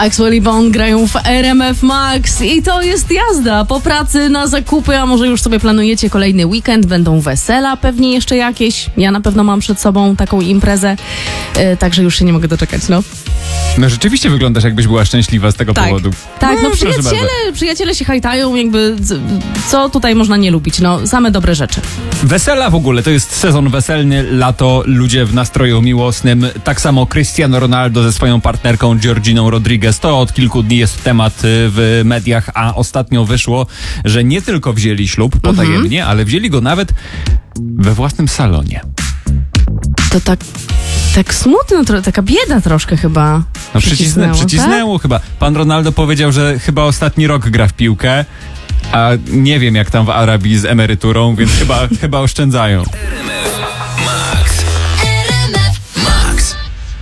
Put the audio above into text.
Axel i Bond grają w RMF Max i to jest jazda po pracy na zakupy, a może już sobie planujecie kolejny weekend, będą wesela pewnie jeszcze jakieś. Ja na pewno mam przed sobą taką imprezę, także już się nie mogę doczekać, no. No rzeczywiście wyglądasz, jakbyś była szczęśliwa z tego powodu. Tak, no przyjaciele się hajtają, jakby co tutaj można nie lubić, no same dobre rzeczy. Wesela w ogóle, to jest sezon weselny, lato, ludzie w nastroju miłosnym. Tak samo Cristiano Ronaldo ze swoją partnerką Georginą Rodriguez. To od kilku dni jest temat w mediach, a ostatnio wyszło, że nie tylko wzięli ślub potajemnie, ale wzięli go nawet we własnym salonie. To tak smutno, taka bieda troszkę chyba. No przycisnęło tak? chyba. Pan Ronaldo powiedział, że chyba ostatni rok gra w piłkę, a nie wiem jak tam w Arabii z emeryturą, więc chyba oszczędzają.